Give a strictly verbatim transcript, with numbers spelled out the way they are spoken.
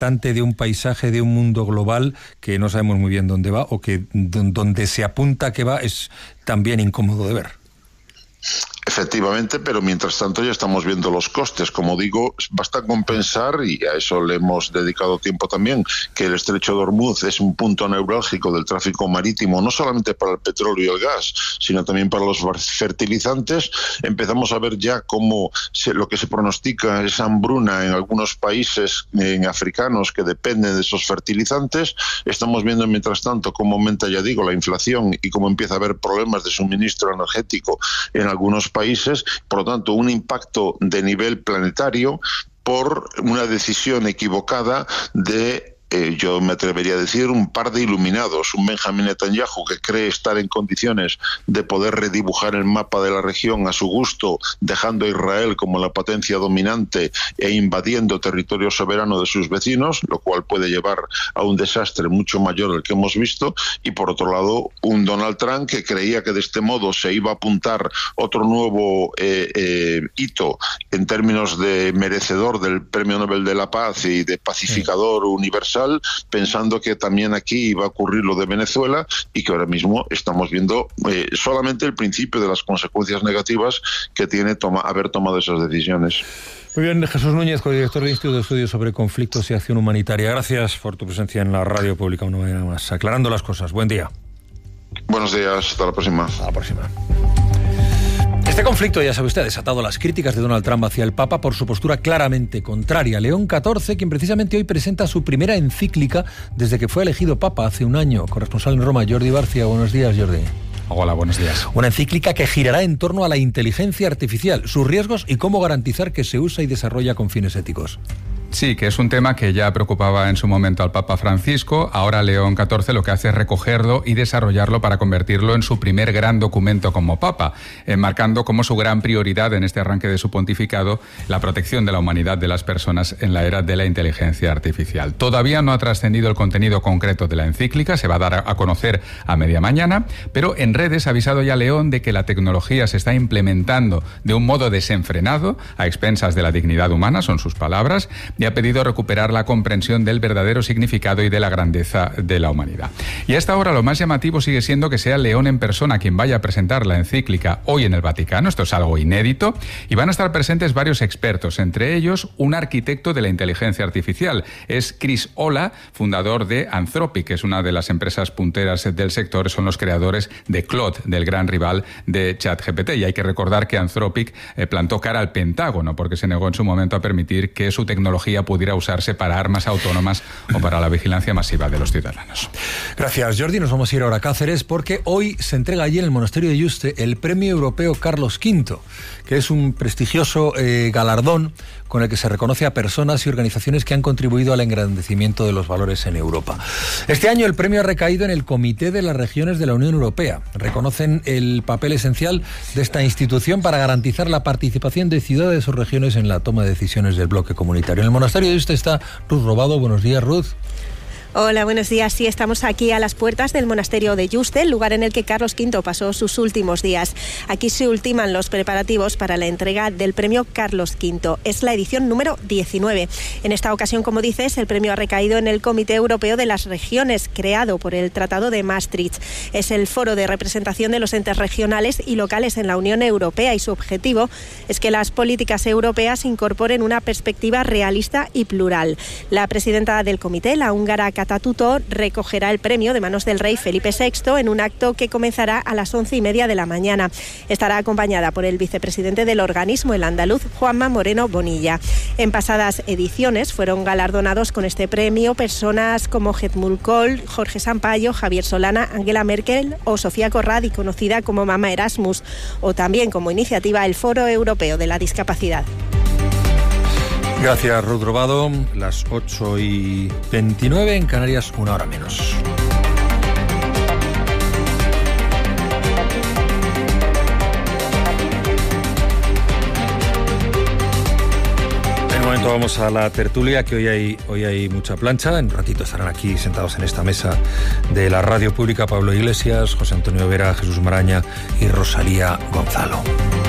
representante de un paisaje, de un mundo global que no sabemos muy bien dónde va, o que donde se apunta que va es también incómodo de ver. Efectivamente, pero mientras tanto ya estamos viendo los costes. Como digo, basta compensar, y a eso le hemos dedicado tiempo también, que el estrecho de Hormuz es un punto neurálgico del tráfico marítimo, no solamente para el petróleo y el gas, sino también para los fertilizantes. Empezamos a ver ya cómo se, lo que se pronostica es hambruna en algunos países en africanos que dependen de esos fertilizantes. Estamos viendo mientras tanto cómo aumenta, ya digo, la inflación y cómo empieza a haber problemas de suministro energético en algunos países, por lo tanto un impacto de nivel planetario por una decisión equivocada de Eh, yo me atrevería a decir un par de iluminados, un Benjamín Netanyahu que cree estar en condiciones de poder redibujar el mapa de la región a su gusto, dejando a Israel como la potencia dominante e invadiendo territorio soberano de sus vecinos, lo cual puede llevar a un desastre mucho mayor del que hemos visto, y por otro lado un Donald Trump que creía que de este modo se iba a apuntar otro nuevo eh, eh, hito en términos de merecedor del Premio Nobel de la Paz y de pacificador sí. universal, pensando que también aquí iba a ocurrir lo de Venezuela, y que ahora mismo estamos viendo eh, solamente el principio de las consecuencias negativas que tiene toma, haber tomado esas decisiones. Muy bien, Jesús Núñez, codirector del Instituto de Estudios sobre Conflictos y Acción Humanitaria. Gracias por tu presencia en la radio pública una vez más, aclarando las cosas. Buen día. Buenos días, hasta la próxima. Hasta la próxima. Este conflicto, ya sabe usted, ha desatado las críticas de Donald Trump hacia el Papa por su postura claramente contraria. León catorce, quien precisamente hoy presenta su primera encíclica desde que fue elegido Papa hace un año. Corresponsal en Roma, Jordi Barcia. Buenos días, Jordi. Hola, buenos días. Una encíclica que girará en torno a la inteligencia artificial, sus riesgos y cómo garantizar que se usa y desarrolla con fines éticos. Sí, que es un tema que ya preocupaba en su momento al Papa Francisco. Ahora León catorce lo que hace es recogerlo y desarrollarlo para convertirlo en su primer gran documento como Papa, enmarcando como su gran prioridad en este arranque de su pontificado la protección de la humanidad de las personas en la era de la inteligencia artificial. Todavía no ha trascendido el contenido concreto de la encíclica, se va a dar a conocer a media mañana, pero en redes ha avisado ya León de que la tecnología se está implementando de un modo desenfrenado, a expensas de la dignidad humana, son sus palabras, y ha pedido recuperar la comprensión del verdadero significado y de la grandeza de la humanidad. Y a esta hora lo más llamativo sigue siendo que sea León en persona quien vaya a presentar la encíclica hoy en el Vaticano. Esto es algo inédito, y van a estar presentes varios expertos, entre ellos un arquitecto de la inteligencia artificial. Es Chris Olah, fundador de Anthropic, que es una de las empresas punteras del sector, son los creadores de Claude, del gran rival de ChatGPT. Y hay que recordar que Anthropic eh, plantó cara al Pentágono porque se negó en su momento a permitir que su tecnología pudiera usarse para armas autónomas o para la vigilancia masiva de los ciudadanos. Gracias, Jordi. Nos vamos a ir ahora a Cáceres porque hoy se entrega allí en el monasterio de Yuste el Premio Europeo Carlos quinto, que es un prestigioso eh, galardón con el que se reconoce a personas y organizaciones que han contribuido al engrandecimiento de los valores en Europa. Este año el premio ha recaído en el Comité de las Regiones de la Unión Europea. Reconocen el papel esencial de esta institución para garantizar la participación de ciudades o regiones en la toma de decisiones del bloque comunitario. En el monasterio de Yuste está Ruth Robado. Buenos días, Ruth. Hola, buenos días. Sí, estamos aquí a las puertas del monasterio de Yuste, el lugar en el que Carlos quinto pasó sus últimos días. Aquí se ultiman los preparativos para la entrega del premio Carlos quinto. Es la edición número diecinueve. En esta ocasión, como dices, el premio ha recaído en el Comité Europeo de las Regiones, creado por el Tratado de Maastricht. Es el foro de representación de los entes regionales y locales en la Unión Europea, y su objetivo es que las políticas europeas incorporen una perspectiva realista y plural. La presidenta del comité, la húngara Kata Tutó, recogerá el premio de manos del rey Felipe sexto en un acto que comenzará a las once y media de la mañana. Estará acompañada por el vicepresidente del organismo, el andaluz Juanma Moreno Bonilla. En pasadas ediciones fueron galardonados con este premio personas como Helmut Kohl, Jorge Sampaio, Javier Solana, Angela Merkel o Sofía Corradi, conocida como Mama Erasmus, o también como iniciativa el Foro Europeo de la Discapacidad. Gracias, Ruth Robado. Las ocho y veintinueve en Canarias, una hora menos. En un momento vamos a la tertulia, que hoy hay, hoy hay mucha plancha. En un ratito estarán aquí sentados en esta mesa de la radio pública Pablo Iglesias, José Antonio Vera, Jesús Maraña y Rosalía Gonzalo.